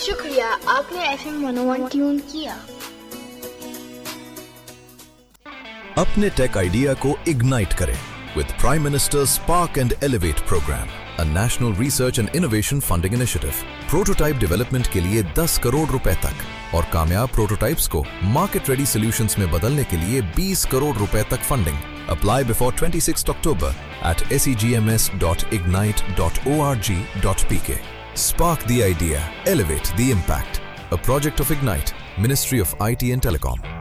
शुक्रिया, आपने FM 101 tune किया। अपने टेक आइडिया को इग्नाइट करें with Prime Minister's Spark and Elevate program, a national research and innovation funding initiative. Prototype development के लिए 10 करोड़ रुपए तक और कामयाब प्रोटोटाइप्स को मार्केट रेडी सॉल्यूशंस में बदलने के लिए 20 करोड़ रुपए तक funding. Apply before 26th October at segms.ignite.org.pk. Spark the idea, elevate the impact. A project of Ignite, Ministry of IT and Telecom.